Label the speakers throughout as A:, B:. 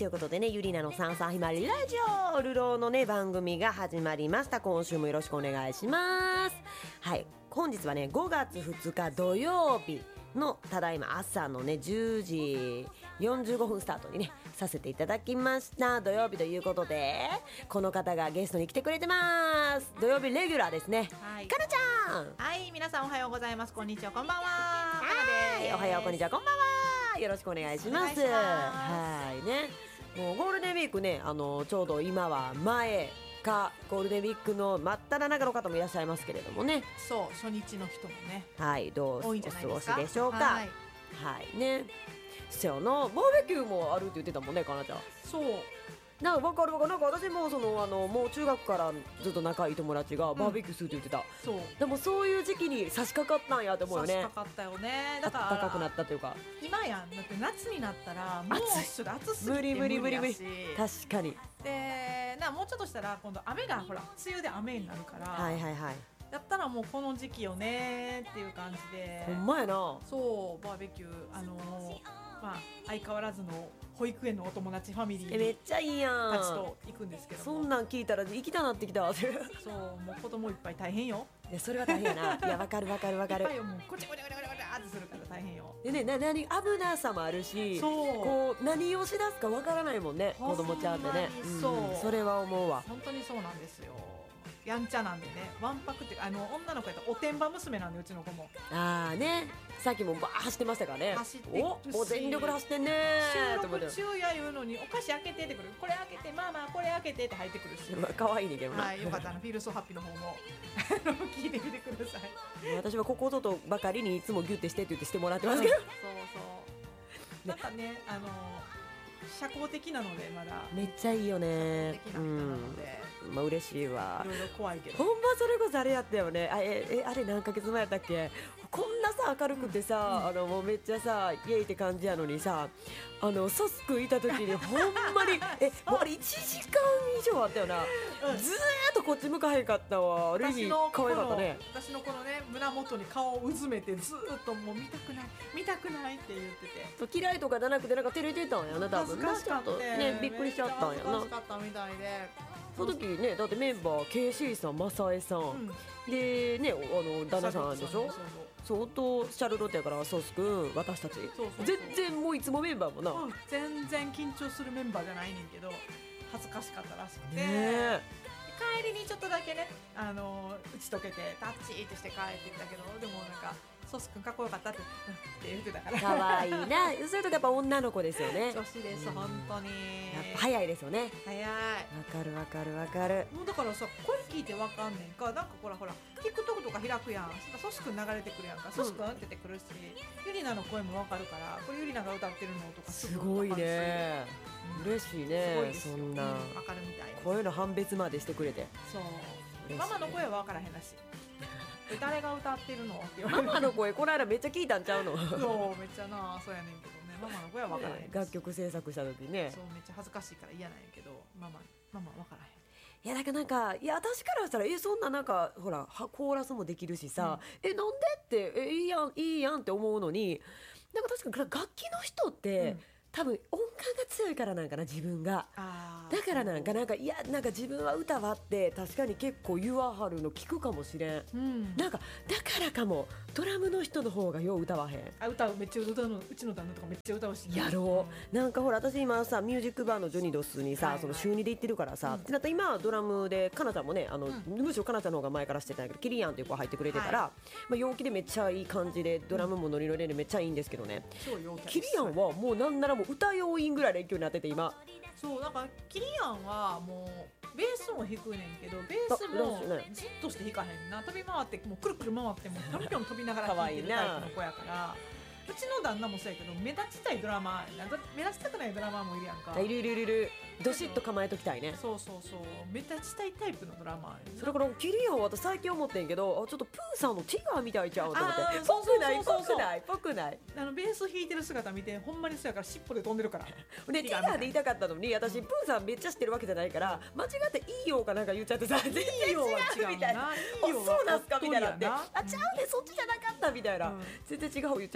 A: ということでね、ゆりなのさんさひまりラジオルローのね番組が始まりました。今週もよろしくお願いします。はい、本日はね5月2日土曜日のただいま朝のね10時45分スタートにねさせていただきました。土曜日ということでこの方がゲストに来てくれてます。土曜日レギュラーですね、
B: はい、
A: かなちゃん。
B: はい、皆さんおはようございます。こんにちは、こんばんは。
A: はい、おはよう、こんにちは、こんばんは。よろしくお願いします。
B: お願いします。
A: はいね、もうゴールデンウィークね、ちょうど今は前かゴールデンウィークの真っ只中の方もいらっしゃいますけれどもね。
B: そう、初日の人もね、
A: はい、どうお過
B: 多いんじゃないですか。
A: ごしでしょうか。
B: はい、
A: はいね、そうやな、バーベキューもあるって言ってたもんね、かなちゃん。
B: そう
A: なんか分かる分かる。なんか私ももう中学からずっと仲いい友達がバーベキューするって言ってた、
B: そう
A: でもそういう時期に差し掛かったんやって思うよね。
B: 差し掛かったよね。だから
A: 暖かくなったというか、
B: 今やん、だって夏になったらもうすぐ暑すぎて
A: 無理
B: 無理やし、
A: 確かに。
B: でもうちょっとしたら今度雨がほら梅雨で雨になるから、
A: はいはいはい、
B: やったらもうこの時期よねっていう感じで、
A: ほんまやな。
B: そうバーベキューまあ相変わらずの保育園のお友達ファミリー
A: めっちゃいいやん。
B: たちと行くんですけども、
A: そんなん聞いたら行きたなってきた。い
B: そうもう子供いっぱい大変よ。
A: やそれは大変やな。いやわかるわかるわかる
B: いっぱいよ、もうこちこちこちこちってするから大変よ。
A: でね、何危なさもあるし、
B: そう
A: こう何をしだすかわからないもんね、子供ちゃんでね。
B: ほんまにそう
A: それは思うわ。
B: 本当にそうなんですよ。やんちゃなんでね、わんぱくっていうか女の子やったらおてんば娘なんで、うちの子も
A: ああね、さっきもバー走ってましたからね。
B: 走ってるし
A: お全力で走ってんねーと思って。
B: 収録中や言うのにお菓子開けてってくる、これ開けてママこれ開けてって入ってくるし、
A: 可愛いねんけどな、
B: はいよかったらフィールソハッピーの方も聞いてみてください。
A: 私はここぞとばかりにいつもギュッてしてって言ってしてもらってますけど、
B: そうそうなんかね社交的なのでまだ
A: めっちゃいいよね。
B: 的な人なので、
A: まあ嬉しいわ
B: い。ろいろ怖いけど
A: ほんまそれこそあれやったよね。あれ何ヶ月前やったっけ。こんなさ明るくてさ、もうめっちゃさイエイって感じやのにさ、ソスクいた時にほんまにもうあれ1時間以上あったよな、ずーっとこっち向かへんかったわ。ある意味可愛かったね。
B: 私のこのね胸元に顔をうずめてずーっともう見たくない見たくないって言ってて、
A: 嫌いとかじゃなくてなんか照れてたんやな多分な。
B: 恥ずかしかった
A: ちょっとねびっくりしちゃったんやな。
B: めっちゃ恥ずかしかったみたいで、
A: その時ね、だってメンバー KC さん、マサエさん、でね、旦那さんでしょ。そうとシャルロッテやからソースくん、私たち全然もういつもメンバーもな、
B: 全然緊張するメンバーじゃないねんけど恥ずかしかったらしくて、
A: ね
B: 帰りにちょっとだけね打ち解けてタッチってして帰ってきたけど、でもなんかソースくんかっこよかったって言ってたから、
A: 可愛いな。そういうとやっぱ女の子ですよね。
B: 女子です、本当に
A: やっぱ早いですよね。
B: 早い。
A: わかるわかるわかる。
B: もうだからさ、声聞いてわかんねんか、なんかほら TikTok とか開くやん、ソスくん流れてくるやんか、ソスくんって出てくるし、ゆりなの声もわかるから、これゆりなが歌ってるのとか
A: すごいね、嬉しいね。そんな
B: わかるみたいです。
A: 声の判別までしてくれて。
B: そうママの声はわからへんらしい。誰が歌ってるのって言われる。
A: ママの声この間めっちゃ聞いたんちゃうの。
B: そうめっちゃな、そうやねんけどね、ママの声はわからへん。
A: 楽曲制作した時ね。
B: そうめっちゃ恥ずかしいから嫌なんやけど、ママわからへん。
A: いやだからなんか、いや私からしたらそんななんかほらコーラスもできるしさ、なんでっていいやんって思うのに、なんか確かに楽器の人って、多分音感が強いからなんかな、自分が。だからなんかいやなんか自分は歌はって確かに結構言わはるの聞くかもしれん、なんかだからかもドラムの人の方がよう歌わへん。
B: 歌うめっちゃ歌うの、うちの旦那とかめっちゃ歌うし、
A: やろう、なんかほら私今さミュージックバーのジョニドスにさ、その週2で行ってるからさ、ってなったら今はドラムでかなちゃんもねむしろかなちゃんの方が前からしてたんやけど、キリアンっていう子入ってくれてたら、まあ陽気でめっちゃいい感じでドラムもノリノリでめっちゃいいんですけどね、キリアンはもうなんならもう歌要員ぐらいの勢いになってて今。
B: そうなんかキリアンはもうベースも弾くねんけど、ベースもじっとして弾かへんな、飛び回ってもうくるくる回ってもぴょんぴょん飛びながら弾いてるタイプの子やから、うちの旦那もそうやけど、目立ちたいドラマー、目立ちたくないドラマーもいるやんか。
A: いるどしっと構えときたいね。
B: そう目立ちたいタイプのドラマー。
A: それからキリアンは私最近思ってんけど、ちょっとプーさんのティガーみたいちゃうと思って、ぽくない
B: ベース弾いてる姿見てほんまにそうやから、尻尾で飛んでるから
A: ね。ティガーで言いたかったのに、私プーさんめっちゃ知ってるわけじゃないから間違っていいよかなんか言っちゃってさ、全然違うみたいな、そうなんすかみたいなって、ちゃうねそっちじゃなかったみたいな、全然違う言っちゃってさ、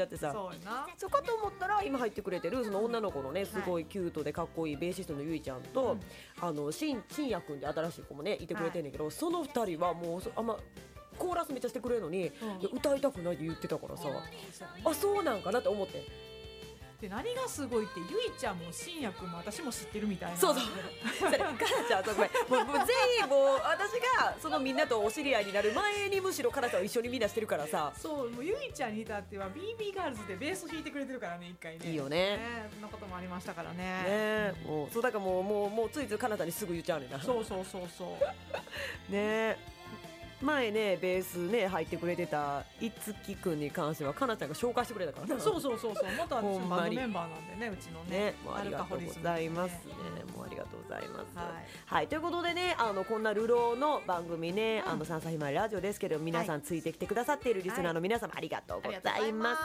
B: そうやな。
A: そうかと思ったら今入ってくれてるその女の子のねすごいキュートでかっこいいベーシストのゆいちゃんと、しんやくんで新しい子もねいてくれてんねんけど、その二人はもうコーラスめっちゃしてくれるのに、いや歌いたくないって言ってたからさ、そうなんかなって思って。
B: で何がすごいってゆいちゃんもしんやくんも私も知ってるみたいな。
A: そうそれかなちゃんとごめんもう全員もう私がそのみんなとお知り合いになる前にむしろかなちゃんを一緒にみんなしてるからさ。
B: そうもうゆいちゃんに至っては BB ガールズでベース弾いてくれてるからね一回ね。
A: いいよね。
B: そんなこともありましたからね。
A: もうそうだからもうついついかなちゃんにすぐ言っちゃうねんな。
B: そう
A: ね前ねベースね入ってくれてたいつきくんに関してはかなちゃんが紹介してくれたからな。
B: そう元私のバンドメンバーなんでねうちのね。
A: もうありがとうございますね。もうありがとうございます。はいということでねこんな流浪の番組ね三歳ひまわりラジオですけど皆さんついてきてくださっているリスナーの皆様ありがとうございます。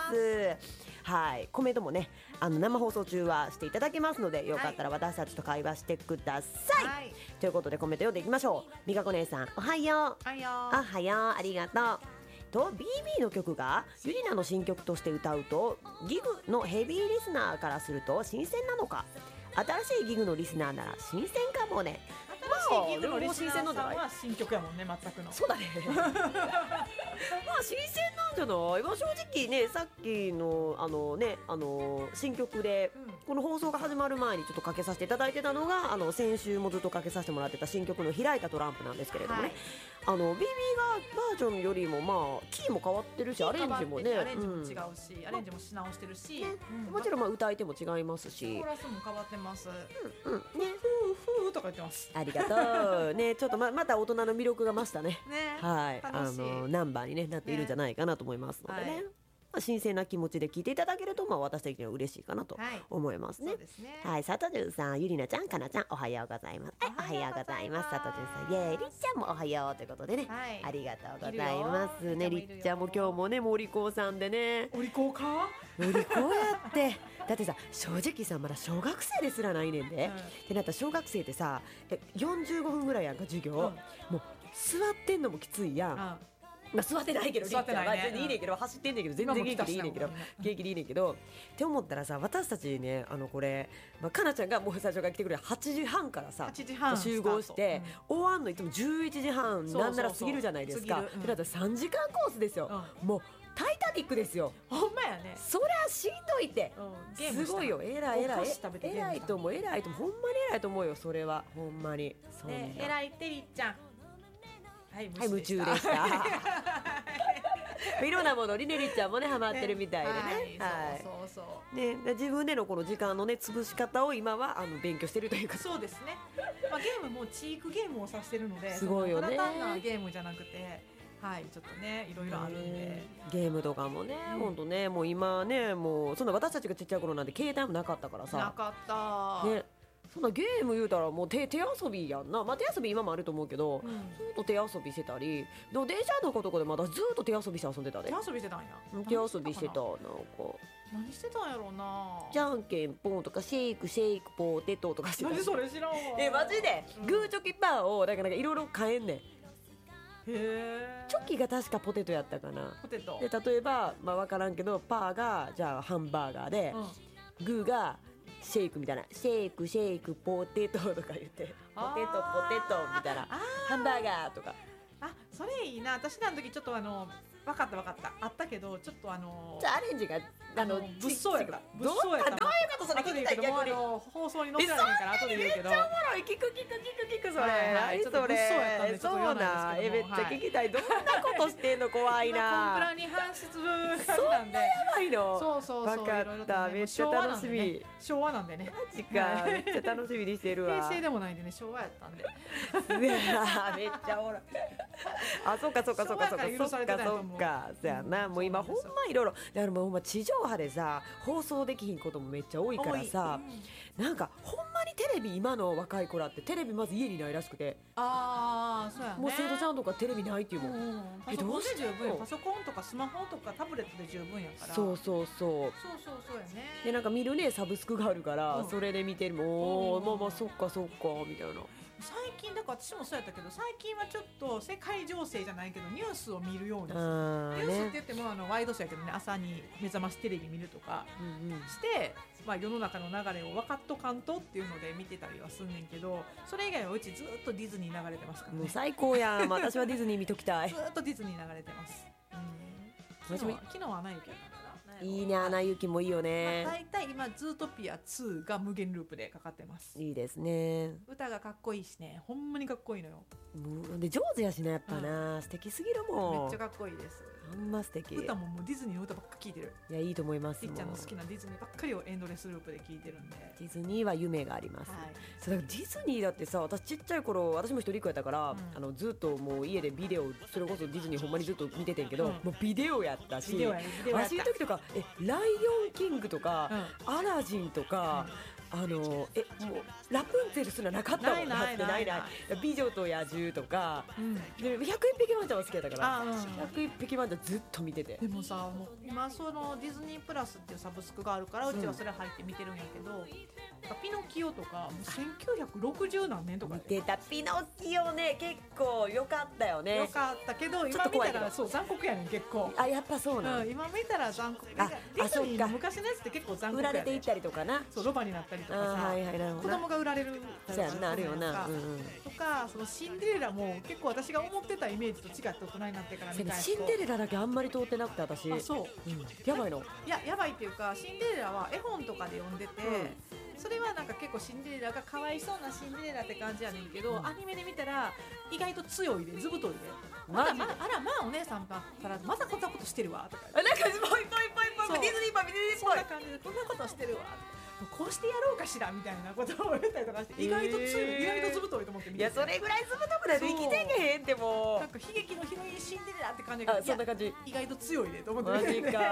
A: はいコメントもね生放送中はしていただけますのでよかったら私たちと会話してください。ということでコメント読んでいきましょう。みかこ姉さんおはよう。おはようありがとう。BB の曲がゆりなの新曲として歌うとギグのヘビーリスナーからすると新鮮なのか。新しいギグのリスナーなら新鮮かもね。
B: 新しいギグのリスナーさんは新曲やもんね全くの。
A: そうだね新鮮なんじゃない。正直ねさっきの新曲で、この放送が始まる前にちょっとかけさせていただいてたのが先週もずっとかけさせてもらってた新曲の開いたトランプなんですけれどもね、BB がバージョンよりもキーも変わってるしアレンジもね
B: アレンジも違うし、アレンジもし直してるし、
A: もちろん歌い手も違いますし
B: コーラスも変わってます。
A: ね
B: ふーとか言ってます。
A: ありがとうねちょっとまた大人の魅力が増したね。はいナンバーに、なっているんじゃないかなと思いますのでね、新鮮な気持ちで聞いていただけると私的には嬉しいかなと思いますね。はい、佐藤潤さん、ゆりなちゃん、かなちゃん、おはようございます。おはようございます。佐藤潤さん、イエーイ、りっちゃんもおはようということでね、ありがとうございますね。りっちゃんも今日もね、お利口さんでね。
B: お利口か？
A: お利口やって。だってさ、正直さ、まだ小学生ですらないねんで。ってなったら小学生ってさ、45分ぐらいやんか授業。もう座ってんのもきついやん。座ってないけど、
B: 座ってないね、
A: 全然いいねんけど、走ってんねんけど、全然元気でいいねんけど、元気でいいねんけどって思ったらさ、私たちねこれ、かなちゃんがもう最初から来てくれる8時半からさ集合して、終わんのいつも11時半なんなら過ぎるじゃないですか。だったら3時間コースですよ。もうタイタニックですよ。
B: ほんまやね。
A: そりゃしんどいって、すごいよ。偉いと思う。偉いと思う。ほんまに偉いと思うよ。それはほんまに。
B: 偉いてりっちゃん。はい、
A: 夢中でした。いろんなものにねりっちゃんもねハマってるみたいでね。ね、自分でのこの時間のね潰し方を今は勉強してるというか。
B: そうですね。ゲームもチークゲームを指してるので、
A: すごいよね。
B: 単なゲームじゃなくて。はい、ちょっとねいろいろあるんで、
A: ゲームとかもね、本当ねもう今ねもうそんな私たちがちっちゃい頃なんて携帯もなかったからさ。
B: なかった。
A: ね。そんなゲーム言うたらもう手遊びやんな。手遊び今もあると思うけど、ずっと手遊びしてたり、でも電車のとこでまだずっと手遊びして遊んでたで。
B: 手遊びしてたんや。
A: 手遊びしてた。なんか
B: 何してたんやろうな。
A: じゃんけんポンとかシェイクポテトとかしてた。
B: 何それ知らんわ。
A: マジで、グーチョキパーをなんかいろいろ変えんねん。
B: へえ。
A: チョキが確かポテトやったかな。
B: ポテト
A: で例えば分からんけどパーがじゃあハンバーガーで、グーがシェイクみたいな、シェイクポテトとか言ってポテトみたいな、ハンバーガーとか。
B: それいいな。私らの時ちょっと分かったあったけどちょっと
A: じゃあアレンジが
B: 物騒やった。
A: どういうことそれ聞きたい。逆に
B: 放送に載せられへんから後で言うけど。
A: めっちゃおもろい。聞くそれ。
B: ちょっと物騒やったんでちょっと言わないですけども。
A: めっちゃ聞きたい。どんなことしてんの怖いな。
B: コンプラに反出
A: そんなやばいの。
B: そう
A: 分かった。めっちゃ楽しみ。
B: 昭和なんでね。
A: マジか。めっちゃ楽しみにしてるわ。
B: 平成でもないんでね、昭和やったんで。
A: めっちゃおもろい。そっか。そうやな。もう今ほんまいろいろ。だからもうほんま地上波でさ放送できひんこともめっちゃ多いからさ、なんかほんまにテレビ今の若い子らってテレビまず家にないらしくて。
B: そうやね。
A: もう生徒ちゃんとかテレビないっていうもん。
B: パソコンで十分。パソコンとかスマホとかタブレットで十分やから。
A: そう
B: やね。
A: でなんか見るねサブスクがあるから、それで見てるもん。まあそっかみたいな。
B: 最近だから私もそうやったけど、最近はちょっと世界情勢じゃないけどニュースを見るようにする。ニュースって言ってもワイドショーやけどね、朝に目覚ましテレビ見るとかして、世の中の流れを分かっとかんとっていうので見てたりはすんねんけど、それ以外はうちずっとディズニー流れてますからね。
A: もう最高やん。私はディズニー見ときたい。
B: ずっとディズニー流れてます。昨日はアナ雪やったかな。
A: いいね、アナ雪もいいよね。
B: だいたい今ズートピア2が無限ループでかかってます。
A: いいですね。
B: 歌がかっこいいしね、ほんまにかっこいいのよ。
A: で上手やしな、やっぱな、素敵すぎるもん。
B: めっちゃかっこいいです。
A: ほんま素敵。
B: 歌ももうディズニーの歌ばっか聴いてる。
A: いや、いいと思います。
B: りっちゃんの好きなディズニーばっかりをエンドレスループで聴いてるんで。
A: ディズニーは夢があります、そうだからディズニーだってさ、私ちっちゃい頃、私も一人っ子やったから、ずっともう家でビデオ、それこそディズニーほんまにずっと見ててんけど、もうビデオやったし、私の時とかライオンキングとか、アラジンとか、もうラプンツェルすらなかったもん。ない美女と野獣とか、で101匹ワンちゃんは好きやったから、101匹ワンちゃんずっと見てて。
B: でもさ、もう今そのディズニープラスっていうサブスクがあるから、うちはそれ入って見てるんやけど、ピノキオとかもう1960何年とか
A: 見てた。ピノキオね、結構良かったよね。
B: 良かったけど、今見たらそう残酷やねん結構。
A: やっぱそうなの。
B: 今見たら残酷。ディズニーの昔のやつって結構残酷
A: 売られていったりとかな。
B: そう、ロバになったりとかさ、子供が売られる
A: そうやな、あるよな。
B: とか、そのシンデレラも結構私が思ってたイメージと違って大人になってから見たい。
A: シンデレラだけあんまり通ってなくて、私。
B: そう、
A: やばいの。
B: いや、やばいっていうか、シンデレラは絵本とかで読んでて、それはなんか結構シンデレラがかわいそうなシンデレラって感じやねんけど、アニメで見たら意外と強いで、ずぶといで、あらまあお姉さんからまたこんなことしてるわとか、
A: なんかぽいディズニーっぽい
B: そんな感じで、こんなことしてるわ、こうしてやろうかしらみたいなことを言ったりとかして、意外と強い、意外とずぶといと思って見て。
A: いや、それぐらいずぶとくないと生きてけへんってもう。
B: なんか悲劇のヒロインシンデレラって感じが、
A: そんな感じ。
B: 意外と強いでと思って見てて、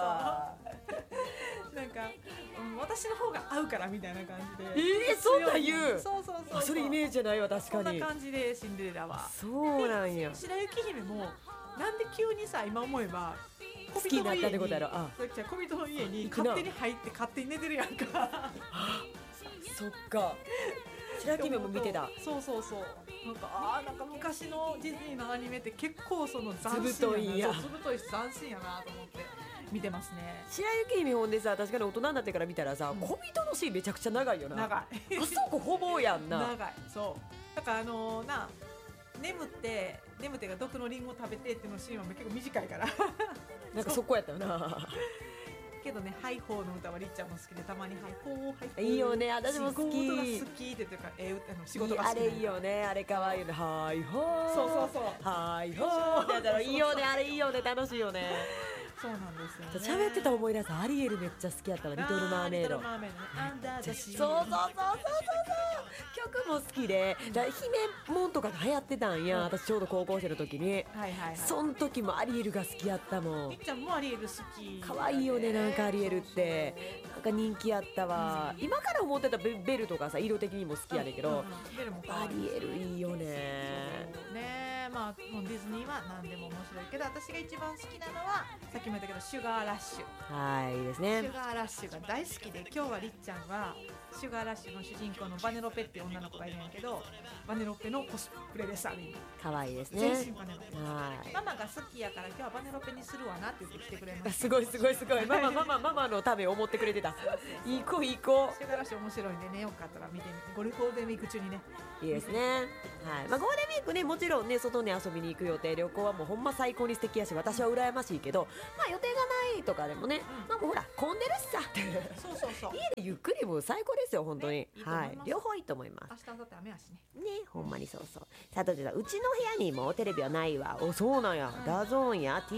B: なんか、私の方が合うからみたいな感じで。
A: そんなん言う。
B: そう
A: それイメージじゃないわ、確かに。
B: そんな感じでシンデレラは。
A: そうなんや。
B: 白雪姫もなんで急にさ、今思えば
A: 好きになったってことやろ。
B: 小人の家に勝手に入って勝手に寝てるやんか。
A: そっか。白雪姫も見てた。
B: そう。なんか昔のディズニーのアニメって結構その
A: ずぶといや。
B: ずぶといし斬新やなと思って見てますね。
A: 白雪姫ほんでさ、確かに大人になってから見たらさ、小人のシーンめちゃくちゃ長いよな。
B: 長い。
A: あそこほぼやんな。
B: 長い。そう。だから眠ってが毒のリンゴ食べてっていうのシーンは結構短いから。
A: なんかそこやったよな。
B: けどね、ハイホーの歌はりっちゃんも好きで、たまにハイホー
A: いいよね、私も好き。
B: 仕事が好きっていうか、仕事が好き。
A: あれいいよね、あれ可愛いよね。ハイホー。
B: そう。
A: ハイホーってやったらいいよね、あれいいよね、楽しいよね。
B: そうなんですよね。
A: 喋ってた思い出す。アリエルめっちゃ好きやったわ。リトルマーメイド。そう曲も好きで、姫もんとかが流行ってたんや。私ちょうど高校生の時に。そん時もアリエルが好きやったもん。
B: りっちゃんもアリエル好き。
A: 可愛いよね、なんかアリエルってなんか人気やったわ。今から思ってたベルとかさ、色的にも好きやねんけど、アリエルいいよね。
B: まあディズニーは何でも面白いけど、私が一番好きなのはさっきも言ったけどシュガーラッシュ。
A: はい、いいですね。
B: シュガーラッシュが大好きで、今日はりっちゃんはシュガーラッシュの主人公のバネロペっていう女の子がいるんやけど、バネロペのコスプレでさ、
A: 可愛いですね。
B: 全身バネロペ。ママが好きやから今日はバネロペにするわなって言って来てくれました。
A: すごいママのためを思ってくれてた。いい子。
B: シュガーラッシュ面白いんでね、よかったら見てみて。ゴールデンウィーク中にね。
A: いいですね。はい。ゴールデンウィークね、もちろんね、外に遊びに行く予定、旅行はもうほんま最高に素敵やし、私は羨ましいけど、予定がないとかでもね、もうほら混んでるしさ。
B: そう。
A: 家でゆっくりも最高ですよ、本当に。はい。両方いいと思います。
B: 明日だって雨やしね。
A: ほんまにそう。さあ、とうちの部屋にもテレビはないわ。そうなんや。ダゾーンや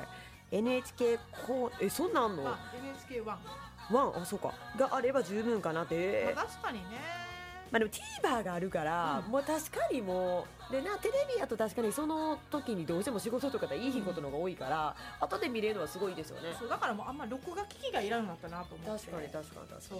A: TVer、NHK そんなんあんの
B: ？NHK1。
A: そうか。があれば十分かなって。
B: 確かにね。
A: でも TVer があるから、もう確かにもうでな、テレビやと確かにその時にどうしても仕事とかでいいことの方が多いから、後で見れるのはすごいですよね。
B: そうだからもうあんま録画機器がいらんようになったなと思って。
A: 確かに
B: そう、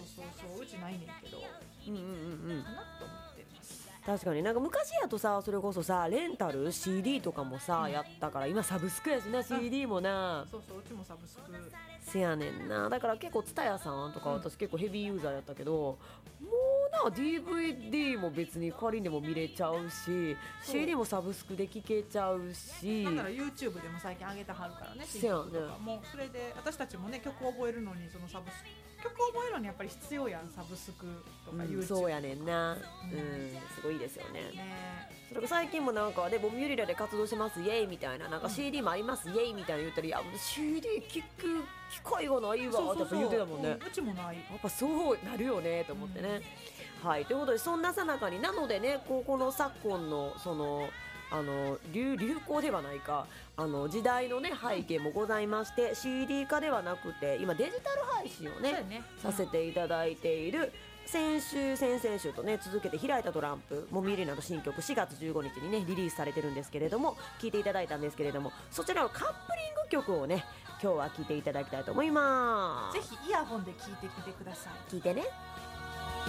B: うちないねんけど、かなと思ってます。
A: 確かになんか昔やとさ、それこそさ、レンタル CD とかもさ、やったから、今サブスクやしな、CD もな。
B: そう、うちもサブスク
A: せやねんな。だから結構TSUTAYAさんとか私結構ヘビーユーザーやったけど、もうな DVD も別に仮にも見れちゃうし CD もサブスクで聴けちゃうし、
B: なんなら YouTube でも最近上げてはるからね、新曲とかもうそれで私たちもね曲を覚えるのにそのサブスク曲を覚えるのにやっぱり必要やん、サブスクとか YouTube、
A: そうやねんな、すごいいいですよね。それが最近もなんかでボブユリラで活動しますイエイみたいな、なんか CD もありますイエイみたいな言ったら、いや CD 聴く機会がないわってやっぱ言ってたもんね。
B: うちもない。
A: やっぱそうなるよねと思ってね、はい、ということでそんなさなかになのでね、この昨今のその流行ではないか、時代のね背景もございまして、 CD 化ではなくて今デジタル配信をねさせていただいている、先々週とね続けて開いたトランプもみゆりなの新曲4月15日にねリリースされてるんですけれども、聴いていただいたんですけれども、そちらのカップリング曲をね今日は聴いていただきたいと思います。
B: ぜひイヤホンで聴いてみてください。
A: 聴いてね。